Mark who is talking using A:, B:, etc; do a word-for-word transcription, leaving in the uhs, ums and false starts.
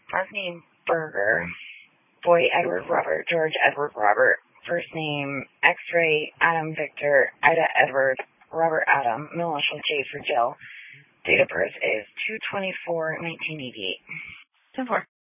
A: Last name Berger. Boy Edward Robert George Edward Robert. First name X-Ray Adam Victor Ida Edward Robert Adam. Middle initial J for Jill. Date of birth is two twenty-four nineteen eighty-eight. ten four.